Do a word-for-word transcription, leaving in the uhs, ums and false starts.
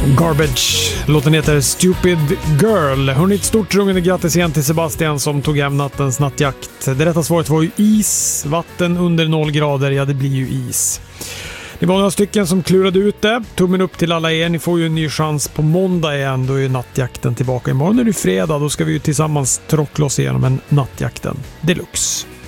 Garbage. Låten heter Stupid Girl. Hörrni, ett stort rungande grattis igen till Sebastian som tog hem nattens nattjakt. Det rätta svaret var ju is. Vatten under noll grader, ja det blir ju is. Det var några stycken som klurade ut det. Tummen upp till alla er. Ni får ju en ny chans på måndag igen. Då är nattjakten tillbaka. Imorgon är det fredag. Då ska vi ju tillsammans trockla oss igenom en nattjakten deluxe.